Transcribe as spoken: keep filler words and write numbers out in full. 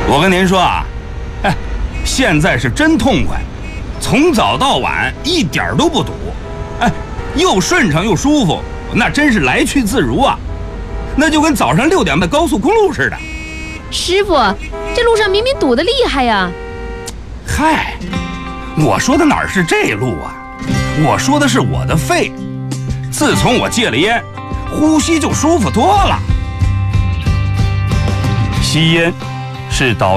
我跟您说啊，哎，现在是真痛快，从早到晚一点都不堵，哎，又顺畅又舒服，那真是来去自如啊，那就跟早上六点的高速公路似的。 师傅，这路上明明堵得厉害呀！ 嗨，我说的哪是这路啊，我说的是我的肺，自从我戒了烟，呼吸就舒服多了。吸烟是导